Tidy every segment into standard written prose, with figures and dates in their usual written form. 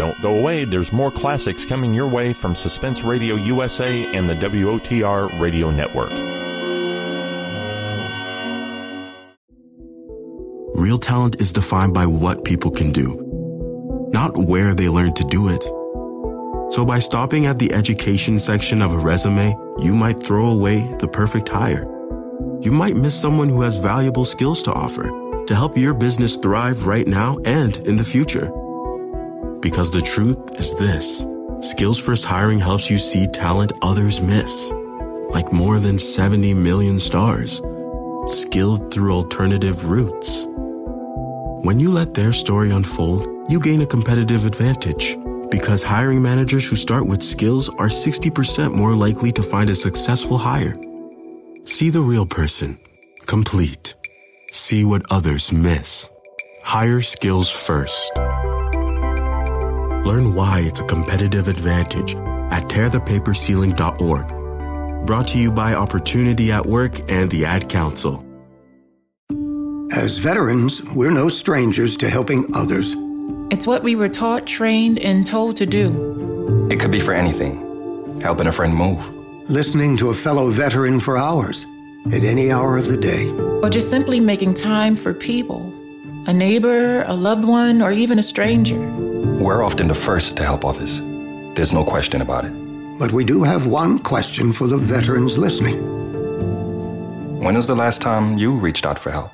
Don't go away. There's more classics coming your way from Suspense Radio USA and the WOTR Radio Network. Real talent is defined by what people can do, not where they learn to do it. So by stopping at the education section of a resume, you might throw away the perfect hire. You might miss someone who has valuable skills to offer to help your business thrive right now and in the future. Because the truth is this: Skills First Hiring helps you see talent others miss, like more than 70 million stars, skilled through alternative routes. When you let their story unfold, you gain a competitive advantage, because hiring managers who start with skills are 60% more likely to find a successful hire. See the real person, complete. See what others miss. Hire skills first. Learn why it's a competitive advantage at tearthepaperceiling.org. Brought to you by Opportunity at Work and the Ad Council. As veterans, we're no strangers to helping others. It's what we were taught, trained, and told to do. It could be for anything. Helping a friend move. Listening to a fellow veteran for hours, at any hour of the day. Or just simply making time for people. A neighbor, a loved one, or even a stranger. We're often the first to help others. There's no question about it. But we do have one question for the veterans listening. When was the last time you reached out for help?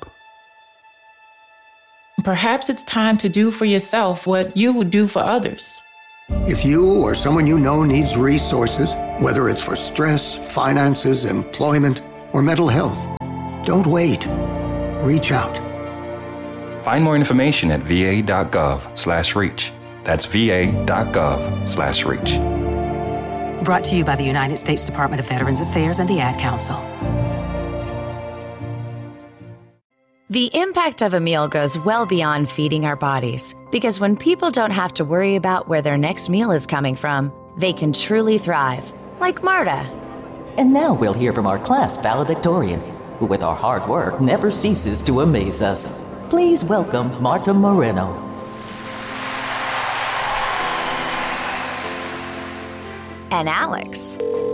Perhaps it's time to do for yourself what you would do for others. If you or someone you know needs resources, whether it's for stress, finances, employment, or mental health, don't wait. Reach out. Find more information at va.gov/reach. That's va.gov/reach. Brought to you by the United States Department of Veterans Affairs and the Ad Council. The impact of a meal goes well beyond feeding our bodies, because when people don't have to worry about where their next meal is coming from, they can truly thrive, like Marta. And now we'll hear from our class valedictorian, who with our hard work never ceases to amaze us. Please welcome Marta Moreno. And Alex.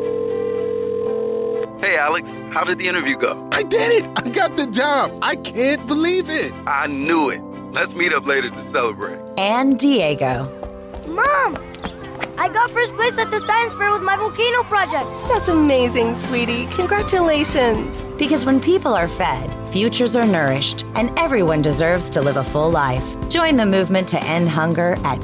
Hey, Alex, how did the interview go? I did it! I got the job! I can't believe it! I knew it. Let's meet up later to celebrate. And Diego. Mom! I got first place at the science fair with my volcano project. That's amazing, sweetie. Congratulations. Because when people are fed, futures are nourished, and everyone deserves to live a full life. Join the movement to end hunger at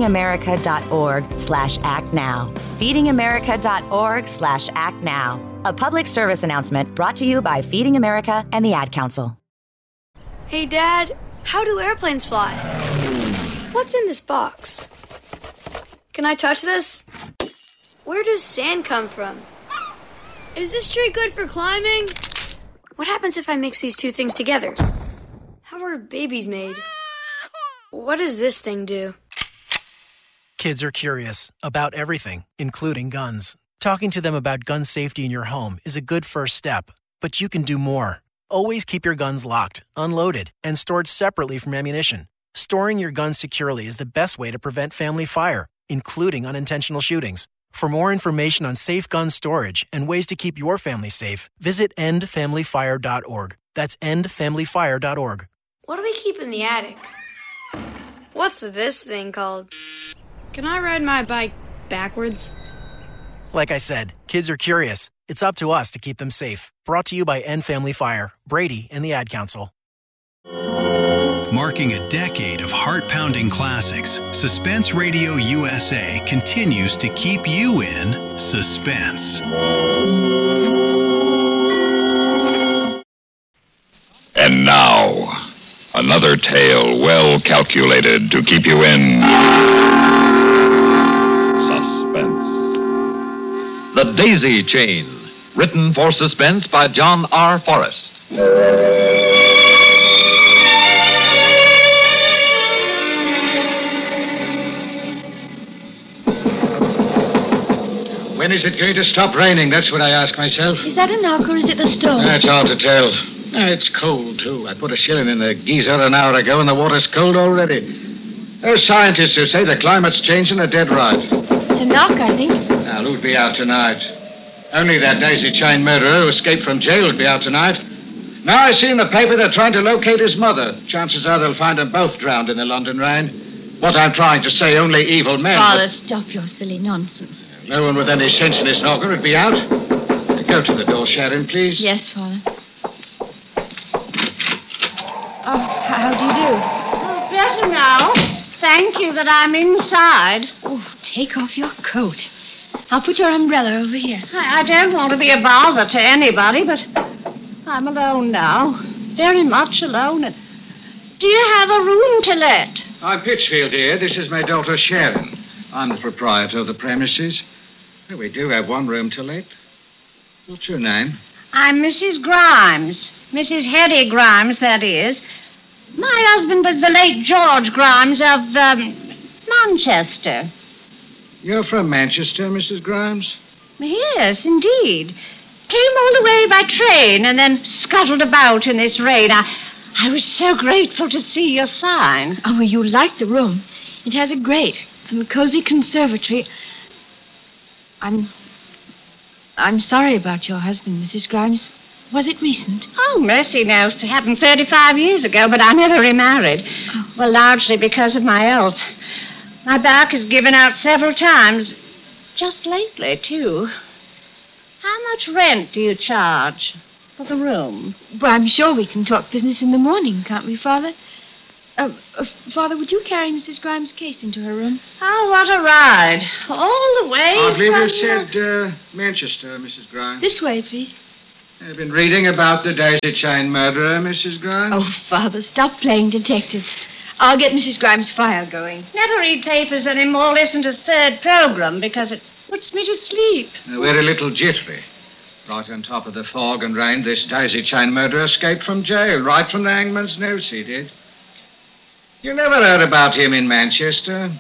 feedingamerica.org/actnow. feedingamerica.org/actnow. A public service announcement brought to you by Feeding America and the Ad Council. Hey, Dad, how do airplanes fly? What's in this box? Can I touch this? Where does sand come from? Is this tree good for climbing? What happens if I mix these two things together? How are babies made? What does this thing do? Kids are curious about everything, including guns. Talking to them about gun safety in your home is a good first step, but you can do more. Always keep your guns locked, unloaded, and stored separately from ammunition. Storing your guns securely is the best way to prevent family fire, including unintentional shootings. For more information on safe gun storage and ways to keep your family safe, visit endfamilyfire.org. That's endfamilyfire.org. What do we keep in the attic? What's this thing called? Can I ride my bike backwards? Like I said, kids are curious. It's up to us to keep them safe. Brought to you by End Family Fire, Brady, and the Ad Council. Marking a decade of heart-pounding classics, Suspense Radio USA continues to keep you in suspense. And now, another tale well calculated to keep you in suspense. The Daisy Chain, written for suspense by John R. Forrest. When is it going to stop raining? That's what I ask myself. Is that a knock or is it the storm? That's hard to tell. It's cold, too. I put a shilling in the geyser an hour ago and the water's cold already. Those scientists who say the climate's changing are dead right. It's a knock, I think. Now, who'd be out tonight? Only that daisy chain murderer who escaped from jail would be out tonight. Now I see in the paper they're trying to locate his mother. Chances are they'll find them both drowned in the London rain. What I'm trying to say, only evil men... Father, stop your silly nonsense. No one with any sense in his noggin would be out. Go to the door, Sharon, please. Yes, Father. Oh, how do you do? Oh, better now. Thank you that I'm inside. Oh, take off your coat. I'll put your umbrella over here. I don't want to be a bother to anybody, but I'm alone now. Very much alone. And do you have a room to let? I'm Pitchfield here. This is my daughter, Sharon. I'm the proprietor of the premises. Well, we do have one room to let. What's your name? I'm Mrs. Grimes. Mrs. Hetty Grimes, that is. My husband was the late George Grimes of, Manchester. You're from Manchester, Mrs. Grimes? Yes, indeed. Came all the way by train and then scuttled about in this rain. I was so grateful to see your sign. Oh, you like the room. It has a grate and cozy conservatory. I'm sorry about your husband, Mrs. Grimes. Was it recent? Oh, mercy knows. It happened 35 years ago, but I never remarried. Oh. Well, largely because of my health. My back has given out several times. Just lately, too. How much rent do you charge for the room? Well, I'm sure we can talk business in the morning, can't we, Father? Father, would you carry Mrs. Grimes' case into her room? Oh, what a ride. All the way I believe you said Manchester, Mrs. Grimes. This way, please. I've been reading about the daisy chain murderer, Mrs. Grimes. Oh, Father, stop playing detective. I'll get Mrs. Grimes' file going. Never read papers anymore. Listen to third program because it puts me to sleep. We're a little jittery. Right on top of the fog and rain, this daisy chain murderer escaped from jail. Right from the hangman's noose, he did. You never heard about him in Manchester?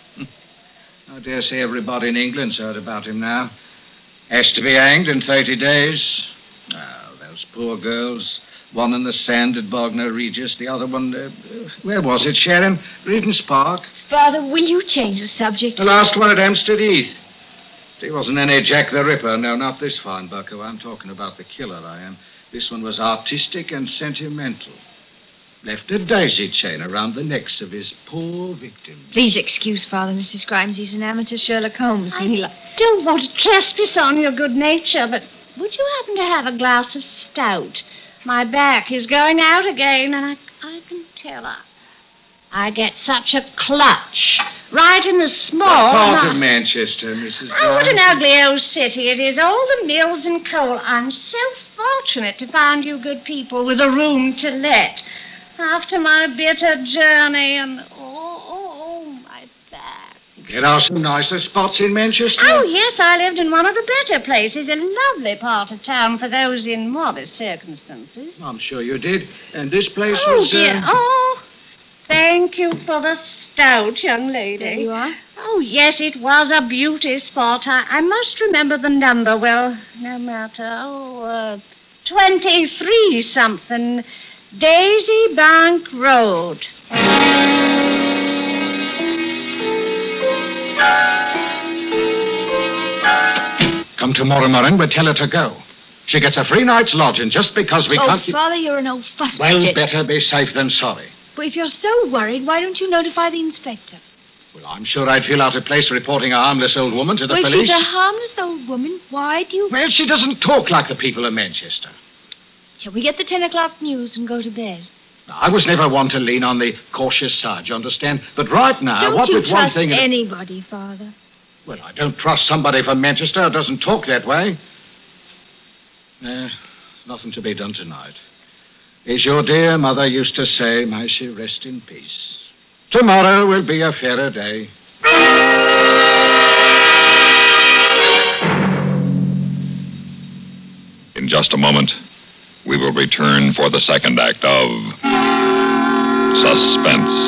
I dare say everybody in England's heard about him now. Has to be hanged in 30 days. Oh, those poor girls. One in the sand at Bognor Regis, the other one... where was it, Sharon? Regent's Park. Father, will you change the subject? The last one at Hampstead Heath. He wasn't any Jack the Ripper. No, not this fine bucko. I'm talking about the killer, I am. This one was artistic and sentimental. Left a daisy chain around the necks of his poor victims. Please excuse Father, Mrs. Grimes. He's an amateur Sherlock Holmes. I don't want to trespass on your good nature, but would you happen to have a glass of stout? My back is going out again, and I can tell her. I get such a clutch. Right in the small... What part of Manchester, Mrs. Grimes? Oh, what an ugly old city it is. All the mills and coal. I'm so fortunate to find you good people with a room to let. After my bitter journey and... Oh, my back. There are some nicer spots in Manchester. Oh, yes, I lived in one of the better places. A lovely part of town for those in modest circumstances. I'm sure you did. And this place was... Oh, dear. Oh, thank you for the stout, young lady. There you are. Oh, yes, it was a beauty spot. I must remember the number. Well, no matter. 23-something. Daisy Bank Road. Come tomorrow morning, we'll tell her to go. She gets a free night's lodging just because we can't... Oh, Father, you're an old fuss Well, budget. better be safe than sorry. But if you're so worried, why don't you notify the inspector? Well, I'm sure I'd feel out of place reporting a harmless old woman to the Well, police. if she's a harmless old woman, why do you... Well, she doesn't talk like the people of Manchester. Shall we get the 10 o'clock news and go to bed? I was never one to lean on the cautious side, you understand? But right now, Don't what you with one thing... trust anybody, Father? Well, I don't trust somebody from Manchester who doesn't talk that way. Nothing to be done tonight. As your dear mother used to say, may she rest in peace. Tomorrow will be a fairer day. In just a moment, we will return for the second act of Suspense.